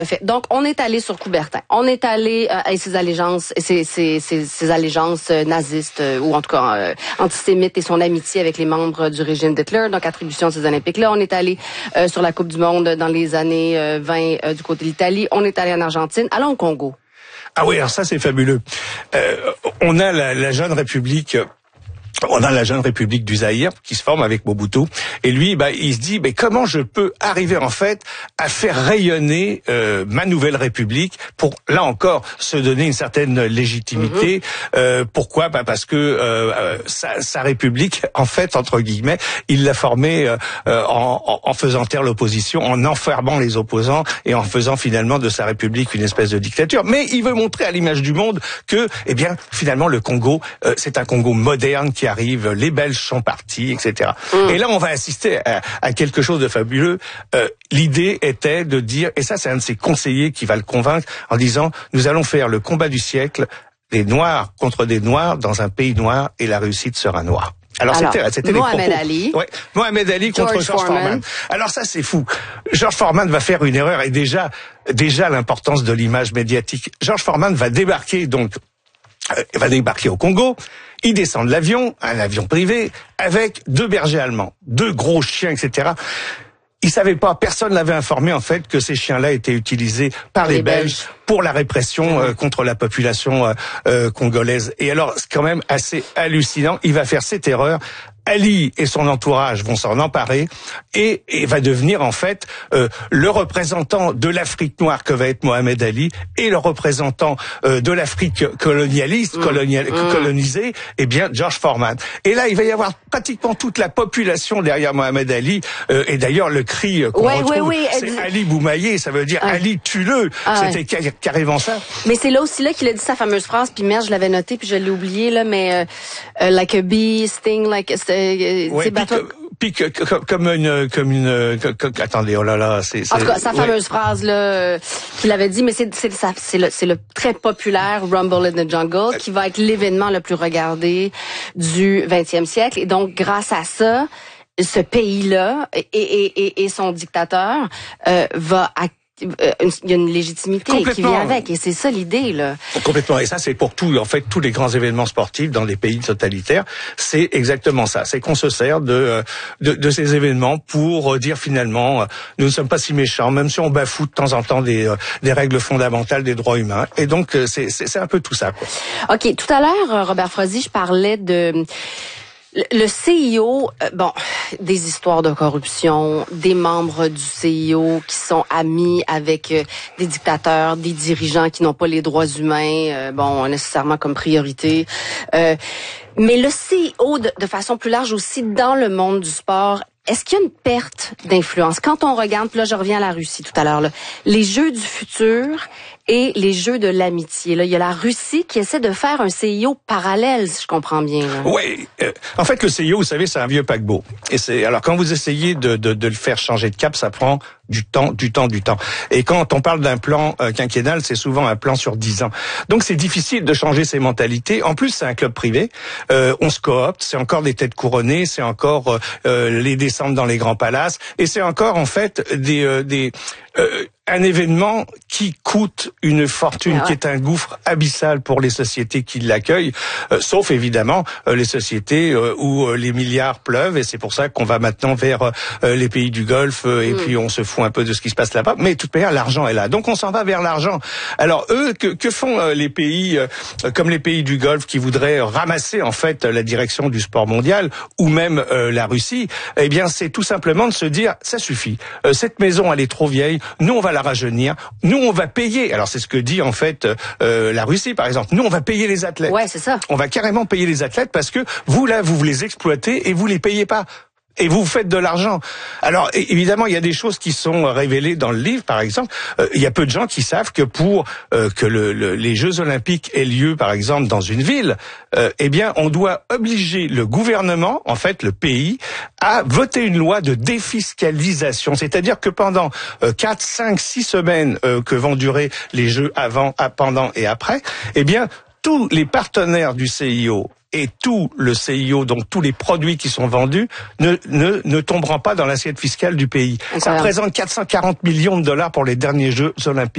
Donc, on est allé sur Coubertin. On est allé à ses allégeances, ses allégeances nazistes ou en tout cas antisémites et son amitié avec les membres du régime d'Hitler. Donc, attribution de ces Olympiques-là. On est allé sur la Coupe du Monde dans les années 20 du côté de l'Italie. On est allé en Argentine. Allons au Congo. Ah oui, alors ça c'est fabuleux. On a la jeune République. On a la jeune République du Zaïre qui se forme avec Mobutu et lui, il se dit, mais comment je peux arriver en fait à faire rayonner ma nouvelle République pour là encore se donner une certaine légitimité. Pourquoi ? Parce que sa République, en fait, entre guillemets, il l'a formée en faisant taire l'opposition, en enfermant les opposants et en faisant finalement de sa République une espèce de dictature. Mais il veut montrer à l'image du monde que, finalement, le Congo, c'est un Congo moderne qui arrive, les Belges sont partis, etc. Et là, on va assister à quelque chose de fabuleux. L'idée était de dire, et ça, c'est un de ses conseillers qui va le convaincre, en disant, nous allons faire le combat du siècle, des Noirs contre des Noirs dans un pays noir, et la réussite sera noire. Alors c'était Mohamed Ali. Ouais, Mohamed Ali contre George Foreman. Alors ça, c'est fou. George Foreman va faire une erreur, et déjà l'importance de l'image médiatique. George Foreman va débarquer au Congo. Il descend de l'avion, un avion privé, avec 2 bergers allemands, 2 gros chiens, etc. Il savait pas, personne l'avait informé en fait que ces chiens-là étaient utilisés par les Belges pour la répression contre la population congolaise. Et alors, c'est quand même assez hallucinant. Il va faire cette erreur. Ali et son entourage vont s'en emparer et va devenir en fait le représentant de l'Afrique noire que va être Mohamed Ali et le représentant de l'Afrique colonisée, George Foreman. Et là, il va y avoir pratiquement toute la population derrière Mohamed Ali. Et d'ailleurs, le cri qu'on retrouve, c'est Ali Boumaillé, ça veut dire Ali tue-le. C'était carrément ça. Mais c'est là aussi qu'il a dit sa fameuse phrase, puis merde, je l'avais noté puis je l'ai oublié là, mais like a bee, sting like attendez, oh là là, c'est en tout cas sa fameuse phrase là qu'il avait dit, mais c'est le très populaire Rumble in the Jungle qui va être l'événement le plus regardé du 20e siècle, et donc grâce à ça, ce pays-là et son dictateur il y a une légitimité qui vient avec, et c'est ça l'idée là. Complètement, et ça c'est pour tous les grands événements sportifs dans les pays totalitaires, c'est exactement ça, c'est qu'on se sert de ces événements pour dire finalement nous ne sommes pas si méchants, même si on bafoue de temps en temps des règles fondamentales des droits humains, et donc c'est un peu tout ça quoi. OK, tout à l'heure Robert Frozy, je parlais de le CIO, des histoires de corruption, des membres du CIO qui sont amis avec des dictateurs, des dirigeants qui n'ont pas les droits humains, nécessairement comme priorité. Mais le CIO, de façon plus large aussi, dans le monde du sport, est-ce qu'il y a une perte d'influence? Quand on regarde, puis là je reviens à la Russie tout à l'heure, les Jeux du futur et les Jeux de l'amitié. Là, il y a la Russie qui essaie de faire un CIO parallèle, si je comprends bien. Oui, en fait le CIO, vous savez, c'est un vieux paquebot. Et alors quand vous essayez de le faire changer de cap, ça prend du temps. Et quand on parle d'un plan quinquennal, c'est souvent un plan sur 10 ans. Donc c'est difficile de changer ses mentalités. En plus, c'est un club privé. On se coopte, c'est encore des têtes couronnées, c'est encore les descentes dans les grands palaces, et c'est encore en fait un événement qui coûte une fortune, qui est un gouffre abyssal pour les sociétés qui l'accueillent, sauf évidemment les sociétés où les milliards pleuvent, et c'est pour ça qu'on va maintenant vers les pays du Golfe, et puis on se fout un peu de ce qui se passe là-bas, mais de toute manière l'argent est là, donc on s'en va vers l'argent. Alors eux, que font les pays comme les pays du Golfe qui voudraient ramasser en fait la direction du sport mondial, ou même la Russie? Eh bien c'est tout simplement de se dire, ça suffit, cette maison elle est trop vieille, nous on va la rajeunir, nous on va payer. Alors c'est ce que dit en fait la Russie par exemple. Nous on va payer les athlètes. Ouais, c'est ça. On va carrément payer les athlètes parce que vous là vous les exploitez et vous les payez pas. Et vous faites de l'argent. Alors évidemment, il y a des choses qui sont révélées dans le livre. Par exemple, il y a peu de gens qui savent que pour que les Jeux Olympiques aient lieu, par exemple, dans une ville, on doit obliger le gouvernement, en fait, le pays, à voter une loi de défiscalisation. C'est-à-dire que pendant 4, 5, 6 semaines que vont durer les Jeux avant, pendant et après, tous les partenaires du CIO et tout le CIO, donc tous les produits qui sont vendus, ne tomberont pas dans l'assiette fiscale du pays. Ça représente 440 millions de dollars pour les derniers Jeux Olympiques.